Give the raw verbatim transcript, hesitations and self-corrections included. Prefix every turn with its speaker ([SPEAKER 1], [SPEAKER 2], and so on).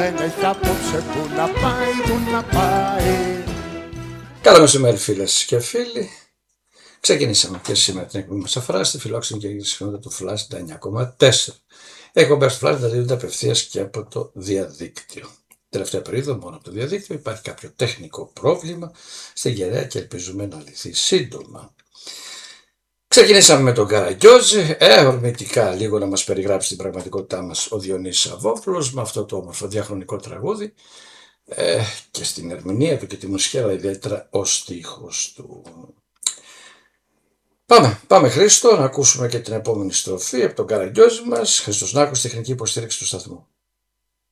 [SPEAKER 1] δεν έχει απόψε που να πάει, που να πάει.
[SPEAKER 2] Καλό μεσημέρι φίλες και φίλοι. Ξεκινήσαμε και σήμερα την εκπομπή μας αφρά στη φιλόξενη και συχνότητα του Flash ενενήντα κόμμα τέσσερα. Εκπομπές του Flash θα δίνονται απευθείας και από το διαδίκτυο. Τελευταία περίοδο μόνο από το διαδίκτυο υπάρχει κάποιο τεχνικό πρόβλημα στην Γεραία και ελπίζουμε να λυθεί σύντομα. Ξεκινήσαμε με τον Καραγκιόζη, ε, ορμητικά λίγο να μας περιγράψει την πραγματικότητά μας ο Διονύσης Σαββόπουλος με αυτό το όμορφο διαχρονικό τραγούδι ε, και στην ερμηνεία του και τη μουσική, αλλά ιδιαίτερα ο στίχος του. Πάμε, πάμε Χρήστο, να ακούσουμε και την επόμενη στροφή από τον Καραγκιόζη μας. Χριστός Νάκος, τεχνική υποστήριξη του σταθμού.